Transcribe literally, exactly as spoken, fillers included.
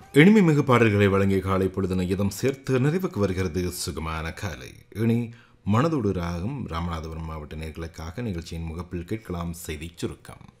இனிமை மிகு பாடல்களை வழங்கிய காலை பொழுதின இதம் சேர்த்து நிறைவுக்கு வருகிறது சுகமான காலை. இனி மனதோடு ராகம் ராமநாதபுரம் மாவட்ட நேர்களுக்காக நிகழ்ச்சியின் முகப்பில் கேட்கலாம் செய்தி சுருக்கம்.